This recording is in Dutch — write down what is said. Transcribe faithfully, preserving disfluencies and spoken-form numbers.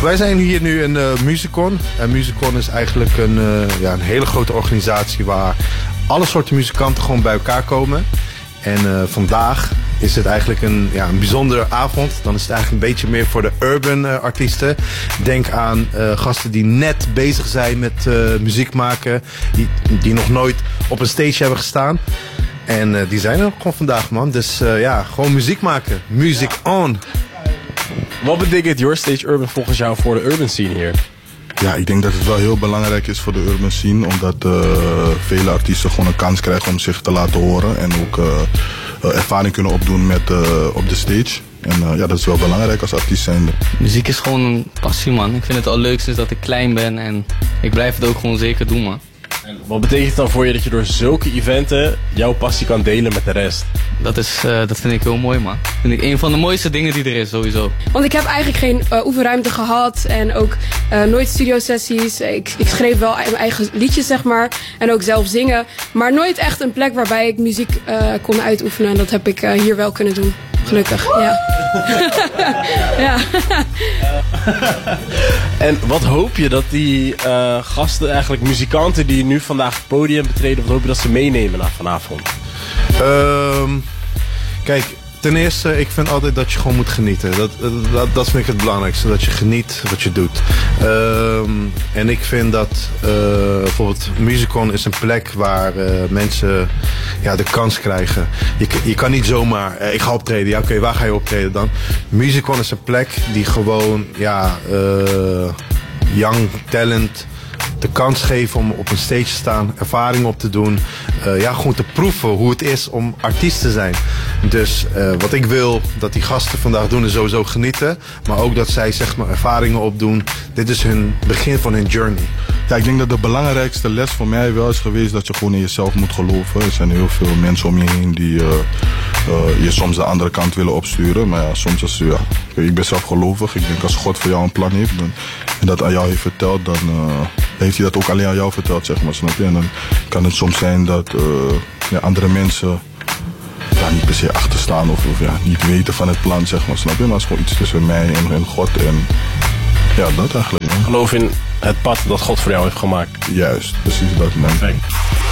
Wij zijn hier nu in uh, Musicon. En Musicon is eigenlijk een, uh, ja, een hele grote organisatie waar alle soorten muzikanten gewoon bij elkaar komen. En uh, vandaag is het eigenlijk een, ja, een bijzondere avond. Dan is het eigenlijk een beetje meer voor de urban uh, artiesten. Denk aan uh, gasten die net bezig zijn met uh, muziek maken. Die, die nog nooit op een stage hebben gestaan. En uh, die zijn er gewoon vandaag, man. Dus uh, ja, gewoon muziek maken. Music on. Wat betekent Your Stage Urban volgens jou voor de urban scene hier? Ja, ik denk dat het wel heel belangrijk is voor de urban scene. Omdat uh, vele artiesten gewoon een kans krijgen om zich te laten horen. En ook uh, uh, ervaring kunnen opdoen met, uh, op de stage. En uh, ja, dat is wel belangrijk als artiest zijnde. Muziek is gewoon een passie, man. Ik vind het al leuk sinds dat ik klein ben. En ik blijf het ook gewoon zeker doen, man. En wat betekent het dan voor je dat je door zulke eventen jouw passie kan delen met de rest? Dat, is, uh, dat vind ik heel mooi, man. Dat vind ik een van de mooiste dingen die er is, sowieso. Want ik heb eigenlijk geen uh, oefenruimte gehad en ook uh, nooit studiosessies. Ik, ik schreef wel mijn eigen liedjes, zeg maar. En ook zelf zingen. Maar nooit echt een plek waarbij ik muziek uh, kon uitoefenen. En dat heb ik uh, hier wel kunnen doen. Gelukkig, ja. ja. En wat hoop je dat die uh, gasten, eigenlijk muzikanten die nu vandaag het podium betreden, wat hoop je dat ze meenemen naar vanavond? Um, kijk, ten eerste, ik vind altijd dat je gewoon moet genieten. Dat, dat, dat vind ik het belangrijkste, dat je geniet wat je doet. Um, en ik vind dat uh, bijvoorbeeld Musicon is een plek waar uh, mensen ja, de kans krijgen. Je, je kan niet zomaar, uh, ik ga optreden, ja oké, okay, waar ga je optreden dan? Musicon is een plek die gewoon, ja, uh, young talent de kans geven om op een stage te staan, ervaring op te doen. Uh, ja, gewoon te proeven hoe het is om artiest te zijn. Dus uh, wat ik wil dat die gasten vandaag doen is sowieso genieten. Maar ook dat zij zeg maar ervaringen opdoen. Dit is hun begin van hun journey. Ja, ik denk dat de belangrijkste les voor mij wel is geweest dat je gewoon in jezelf moet geloven. Er zijn heel veel mensen om je heen die uh, uh, je soms de andere kant willen opsturen. Maar ja, soms is ja, ik ben zelf gelovig. Ik denk als God voor jou een plan heeft dan, en dat aan jou heeft verteld, dan uh, heeft hij dat ook alleen aan jou verteld, zeg maar, snap je? En dan kan het soms zijn dat uh, ja, andere mensen daar niet per se achter staan of, of ja, niet weten van het plan, zeg maar, snap je? Maar het is gewoon iets tussen mij en, en God en ja, dat eigenlijk. Ja. Geloof in het pad dat God voor jou heeft gemaakt. Juist, precies dat, man. Perfect.